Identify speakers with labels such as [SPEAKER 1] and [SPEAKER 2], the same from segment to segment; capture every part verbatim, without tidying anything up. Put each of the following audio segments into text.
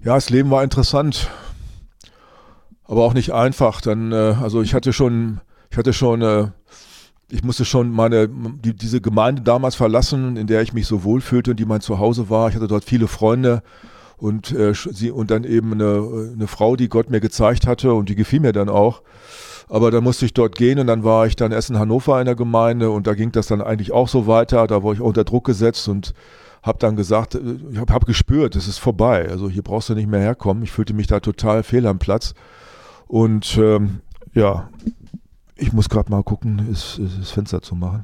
[SPEAKER 1] Ja, das Leben war interessant, aber auch nicht einfach. Dann, äh, also ich hatte schon, ich hatte schon, äh, ich musste schon meine, die, diese Gemeinde damals verlassen, in der ich mich so wohlfühlte und die mein Zuhause war. Ich hatte dort viele Freunde und äh, sie und dann eben eine, eine Frau, die Gott mir gezeigt hatte und die gefiel mir dann auch. Aber dann musste ich dort gehen und dann war ich dann erst in Hannover in der Gemeinde und da ging das dann eigentlich auch so weiter. Da wurde ich unter Druck gesetzt und habe dann gesagt, ich habe hab gespürt, es ist vorbei. Also hier brauchst du nicht mehr herkommen. Ich fühlte mich da total fehl am Platz. Und ähm, ja, ich muss gerade mal gucken, ist, ist das Fenster zu machen.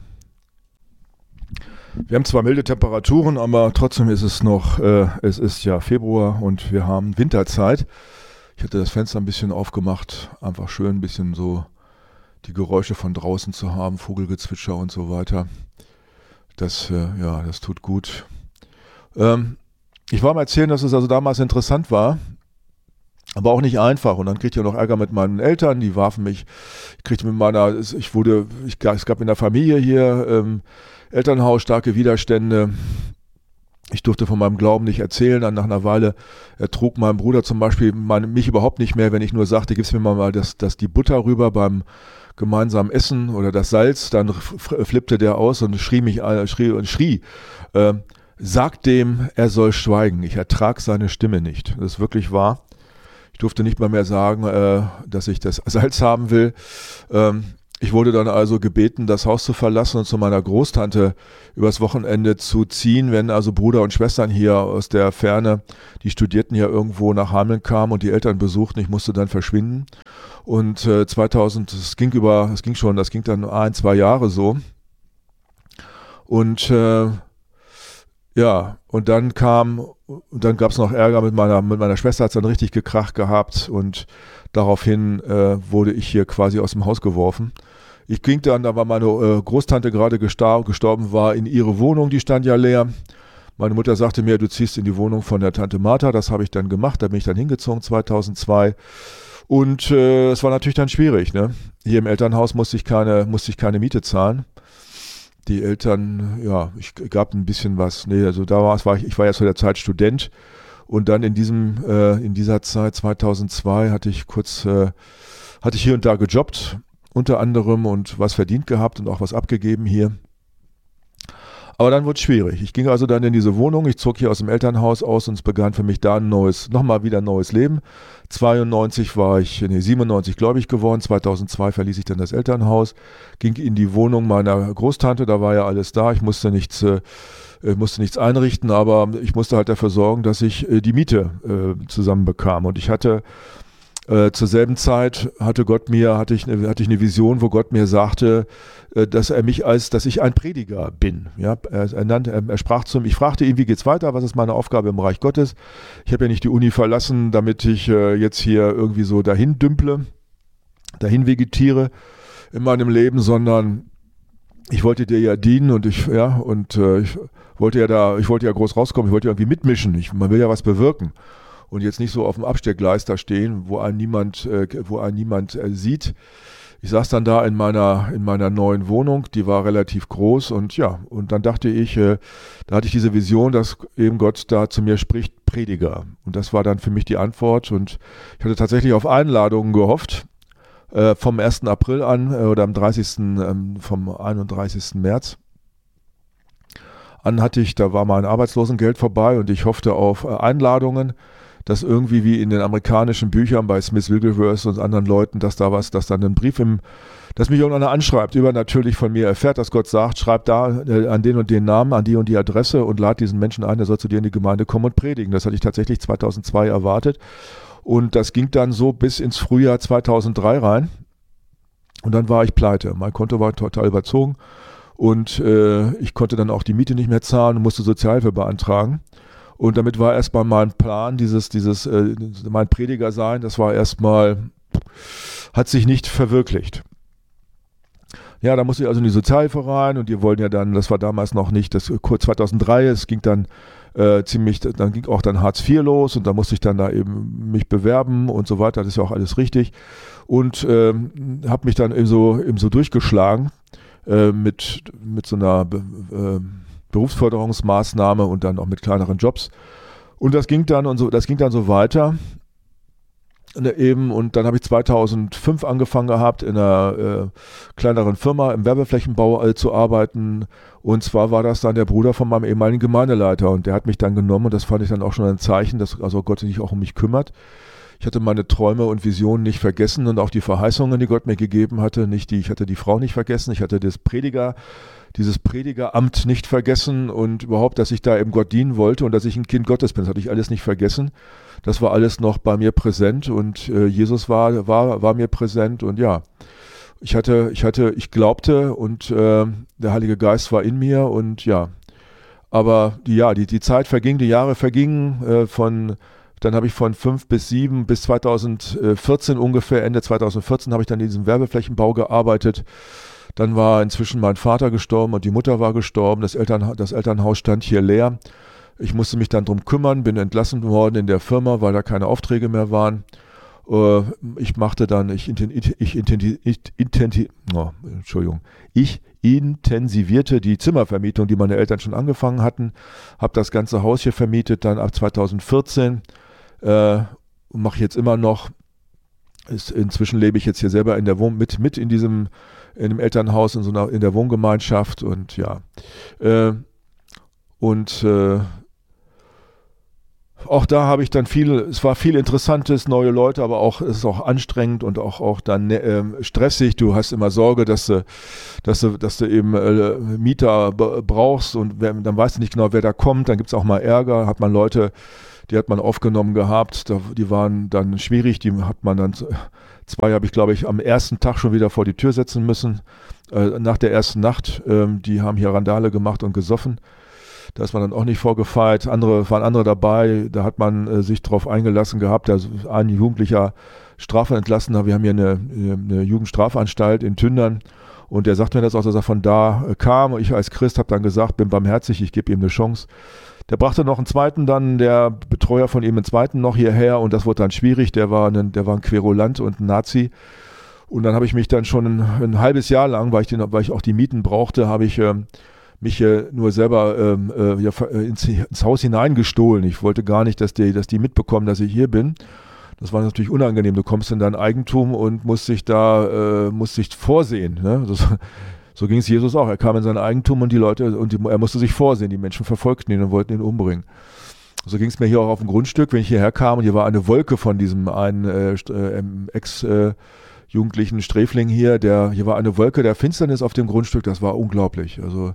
[SPEAKER 1] Wir haben zwar milde Temperaturen, aber trotzdem ist es noch, äh, es ist ja Februar und wir haben Winterzeit. Ich hatte das Fenster ein bisschen aufgemacht, einfach schön ein bisschen so die Geräusche von draußen zu haben, Vogelgezwitscher und so weiter. Das, äh, ja, das tut gut. Ähm, ich war mal erzählen, dass es also damals interessant war, aber auch nicht einfach. Und dann kriegte ich auch noch Ärger mit meinen Eltern, die warfen mich, ich kriegte mit meiner, ich wurde, ich, es gab in der Familie hier ähm, Elternhaus starke Widerstände. Ich durfte von meinem Glauben nicht erzählen. Dann nach einer Weile ertrug mein Bruder zum Beispiel meine, mich überhaupt nicht mehr, wenn ich nur sagte, gib's mir mal das, das die Butter rüber beim gemeinsamen Essen oder das Salz. Dann flippte der aus und schrie mich, schrie und schrie. Äh, Sag dem, er soll schweigen. Ich ertrag seine Stimme nicht. Das ist wirklich wahr. Ich durfte nicht mal mehr sagen, äh, dass ich das Salz haben will. Ähm, Ich wurde dann also gebeten, das Haus zu verlassen und zu meiner Großtante übers Wochenende zu ziehen, wenn also Bruder und Schwestern hier aus der Ferne, die studierten ja irgendwo nach Hameln kamen und die Eltern besuchten. Ich musste dann verschwinden. Und äh, zweitausend, es ging über, es ging schon, das ging dann ein, zwei Jahre so. Und äh, ja, und dann kam, und dann gab es noch Ärger mit meiner, mit meiner Schwester, hat es dann richtig gekracht gehabt und daraufhin äh, wurde ich hier quasi aus dem Haus geworfen. Ich ging dann, da war meine äh, Großtante gerade gestar- gestorben war, in ihre Wohnung, die stand ja leer. Meine Mutter sagte mir, du ziehst in die Wohnung von der Tante Martha, das habe ich dann gemacht, da bin ich dann hingezogen zweitausendzwei. Und äh, es war natürlich dann schwierig, ne? Hier im Elternhaus musste ich keine, musste ich keine Miete zahlen. Die Eltern, ja, ich gab ein bisschen was. Nee, also da war es, war ich, ich war ja zu der Zeit Student und dann in diesem, äh, in dieser Zeit zweitausendzwei hatte ich kurz, äh, hatte ich hier und da gejobbt, unter anderem und was verdient gehabt und auch was abgegeben hier. Aber dann wurde es schwierig. Ich ging also dann in diese Wohnung, ich zog hier aus dem Elternhaus aus und es begann für mich da ein neues, nochmal wieder ein neues Leben. zweiundneunzig war ich, nee, siebenundneunzig gläubig geworden, zweitausendzwei verließ ich dann das Elternhaus, ging in die Wohnung meiner Großtante, da war ja alles da, ich musste nichts, äh, musste nichts einrichten, aber ich musste halt dafür sorgen, dass ich äh, die Miete äh, zusammenbekam und ich hatte Äh, zur selben Zeit hatte Gott mir, hatte ich, hatte ich eine Vision, wo Gott mir sagte, äh, dass er mich als, dass ich ein Prediger bin. Ja, er, er, nannte, er, er sprach zu mir, ich fragte ihn, wie geht's weiter, was ist meine Aufgabe im Reich Gottes? Ich habe ja nicht die Uni verlassen, damit ich äh, jetzt hier irgendwie so dahin dümple, dahin vegetiere in meinem Leben, sondern ich wollte dir ja dienen und ich, ja, und äh, ich wollte ja da, ich wollte ja groß rauskommen, ich wollte ja irgendwie mitmischen, ich, man will ja was bewirken. Und jetzt nicht so auf dem Abstellgleis da stehen, wo einen niemand, äh, wo einen niemand äh, sieht. Ich saß dann da in meiner, in meiner neuen Wohnung, die war relativ groß und ja, und dann dachte ich, äh, da hatte ich diese Vision, dass eben Gott da zu mir spricht, Prediger. Und das war dann für mich die Antwort und ich hatte tatsächlich auf Einladungen gehofft, äh, vom ersten April an äh, oder am dreißigsten Ähm, vom einunddreißigsten März. An hatte ich, da war mein Arbeitslosengeld vorbei und ich hoffte auf äh, Einladungen, dass irgendwie wie in den amerikanischen Büchern bei Smith Wigglesworth und anderen Leuten, dass da was, dass dann ein Brief im, dass mich irgendeiner anschreibt, übernatürlich von mir erfährt, dass Gott sagt, schreib da äh, an den und den Namen, an die und die Adresse und lad diesen Menschen ein, der soll zu dir in die Gemeinde kommen und predigen. Das hatte ich tatsächlich zweitausendzwei erwartet und das ging dann so bis ins Frühjahr zweitausenddrei rein und dann war ich pleite. Mein Konto war total überzogen und äh, ich konnte dann auch die Miete nicht mehr zahlen und musste Sozialhilfe beantragen. Und damit war erstmal mein Plan, dieses, dieses, äh, mein Prediger sein, das war erstmal, hat sich nicht verwirklicht. Ja, da musste ich also in die Sozialhilfe rein und die wollten ja dann, das war damals noch nicht, das kurz zweitausenddrei, es ging dann äh, ziemlich, dann ging auch dann Hartz vier los und da musste ich dann da eben mich bewerben und so weiter, das ist ja auch alles richtig. Und ähm, habe mich dann eben so, eben so durchgeschlagen äh, mit, mit so einer äh, Berufsförderungsmaßnahme und dann auch mit kleineren Jobs Und das ging dann und so, das ging dann so weiter. Eben, und dann habe ich zweitausendfünf angefangen gehabt, in einer äh, kleineren Firma im Werbeflächenbau äh, zu arbeiten. Und zwar war das dann der Bruder von meinem ehemaligen Gemeindeleiter, und der hat mich dann genommen, und das fand ich dann auch schon ein Zeichen, dass also Gott sich auch um mich kümmert. Ich hatte meine Träume und Visionen nicht vergessen und auch die Verheißungen, die Gott mir gegeben hatte, nicht die, ich hatte die Frau nicht vergessen, ich hatte das Prediger, dieses Predigeramt nicht vergessen und überhaupt, dass ich da eben Gott dienen wollte und dass ich ein Kind Gottes bin, das hatte ich alles nicht vergessen. Das war alles noch bei mir präsent, und äh, Jesus war, war, war mir präsent, und ja, ich hatte, ich hatte, ich glaubte, und äh, der Heilige Geist war in mir, und ja, aber die, ja, die, die Zeit verging, die Jahre vergingen, äh, von Dann habe ich von fünf bis sieben bis zweitausendvierzehn ungefähr, Ende zweitausendvierzehn habe ich dann in diesem Werbeflächenbau gearbeitet. Dann war inzwischen mein Vater gestorben und die Mutter war gestorben. Das, Eltern, das Elternhaus stand hier leer. Ich musste mich dann drum kümmern, bin entlassen worden in der Firma, weil da keine Aufträge mehr waren. Ich machte dann, ich, ich, intensi, ich, intensi, oh, Entschuldigung, ich intensivierte die Zimmervermietung, die meine Eltern schon angefangen hatten, habe das ganze Haus hier vermietet, dann ab zweitausendvierzehn, äh, mache ich jetzt immer noch. Ist, inzwischen lebe ich jetzt hier selber in der Wohn mit, mit in diesem in dem Elternhaus, in so einer, in der Wohngemeinschaft, und ja, äh, und äh, auch da habe ich dann viel, es war viel Interessantes, neue Leute, aber auch, es ist auch anstrengend und auch, auch dann äh, stressig. Du hast immer Sorge, dass du, dass du, dass du eben äh, Mieter b- brauchst, und wer, dann weißt du nicht genau, wer da kommt. Dann gibt es auch mal Ärger, hat man Leute, die hat man aufgenommen gehabt, da, die waren dann schwierig, die hat man dann, zwei habe ich glaube ich am ersten Tag schon wieder vor die Tür setzen müssen, äh, nach der ersten Nacht, äh, die haben hier Randale gemacht und gesoffen. Da ist man dann auch nicht vorgefeilt. Andere, waren andere dabei, da hat man äh, sich drauf eingelassen gehabt. Da ist ein Jugendlicher Strafe entlassen. Wir haben hier eine, eine Jugendstrafanstalt in Tündern, und der sagt mir das auch, dass er von da äh, kam. Und ich als Christ habe dann gesagt, bin barmherzig, ich gebe ihm eine Chance. Der brachte noch einen zweiten dann, der Betreuer von ihm einen zweiten noch hierher, und das wurde dann schwierig. Der war ein, der war ein Querulant und ein Nazi. Und dann habe ich mich dann schon ein, ein halbes Jahr lang, weil ich, den, weil ich auch die Mieten brauchte, habe ich ähm, mich äh, nur selber ähm, äh, ja, ins, ins Haus hineingestohlen. Ich wollte gar nicht, dass die, dass die mitbekommen, dass ich hier bin. Das war natürlich unangenehm. Du kommst in dein Eigentum und musst dich da, äh, musst dich vorsehen. Ne? Das, so ging es Jesus auch. Er kam in sein Eigentum, und die Leute, und die, er musste sich vorsehen. Die Menschen verfolgten ihn und wollten ihn umbringen. So ging es mir hier auch auf dem Grundstück, wenn ich hierher kam, und hier war eine Wolke von diesem einen äh, äh, Ex- äh, jugendlichen Sträfling hier, der, hier war eine Wolke der Finsternis auf dem Grundstück, das war unglaublich. Also,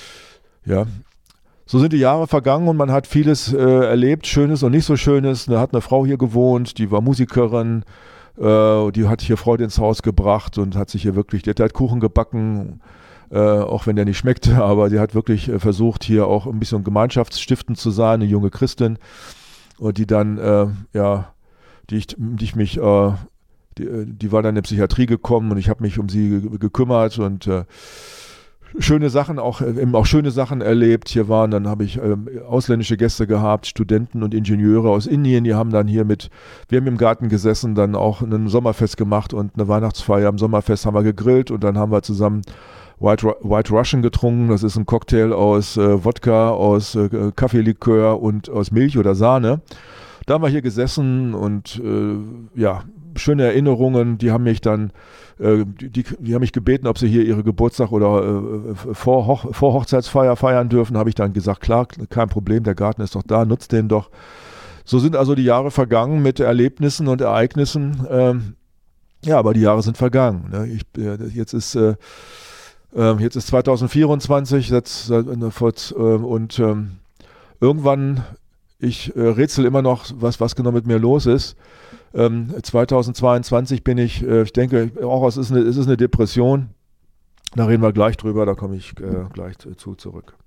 [SPEAKER 1] ja, so sind die Jahre vergangen, und man hat vieles äh, erlebt, Schönes und nicht so Schönes. Da hat eine Frau hier gewohnt, die war Musikerin, äh, die hat hier Freude ins Haus gebracht und hat sich hier wirklich, die hat halt Kuchen gebacken, äh, auch wenn der nicht schmeckte, aber die hat wirklich äh, versucht, hier auch ein bisschen gemeinschaftsstiftend zu sein, eine junge Christin, und die dann, äh, ja, die ich, die ich mich, äh, Die, die war dann in die Psychiatrie gekommen, und ich habe mich um sie ge- gekümmert und äh, schöne Sachen, auch, eben auch schöne Sachen erlebt. Hier waren, dann habe ich ähm, ausländische Gäste gehabt, Studenten und Ingenieure aus Indien, die haben dann hier mit, wir haben im Garten gesessen, dann auch ein Sommerfest gemacht und eine Weihnachtsfeier. Am Sommerfest haben wir gegrillt, und dann haben wir zusammen White, Ru- White Russian getrunken. Das ist ein Cocktail aus äh, Wodka, aus äh, Kaffeelikör und aus Milch oder Sahne. Da haben wir hier gesessen, und äh, ja, schöne Erinnerungen. Die haben mich dann, äh, die, die, die haben mich gebeten, ob sie hier ihre Geburtstag oder äh, Vorhoch, Vorhochzeitsfeier feiern dürfen. Habe ich dann gesagt, klar, kein Problem, der Garten ist doch da, nutzt den doch. So sind also die Jahre vergangen mit Erlebnissen und Ereignissen. Ähm, ja, aber die Jahre sind vergangen. Ne? Ich, äh, jetzt ist äh, äh, jetzt ist zweitausendvierundzwanzig, jetzt, äh, und äh, irgendwann, ich äh, rätsel immer noch, was, was genau mit mir los ist. Ähm, zweitausendzweiundzwanzig bin ich, äh, ich denke auch, es ist, eine, es ist eine Depression. Da reden wir gleich drüber, da komme ich äh, gleich zu zurück.